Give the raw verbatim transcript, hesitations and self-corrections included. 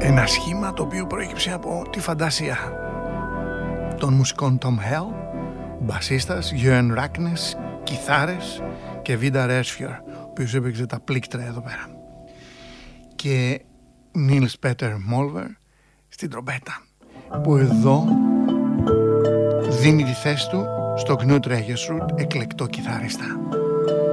Ένα σχήμα το οποίο προέκυψε από τη φαντασία των μουσικών Tom Hell, μπασίστας, Jörn Raknes, κιθάρες και Vidar Ersfjord, ο οποίος έπαιξε τα πλήκτρα εδώ πέρα, και Nils Petter Molver στην τρομπέτα, που εδώ δίνει τη θέση του στο Knut Regersrud, εκλεκτό κιθάριστα.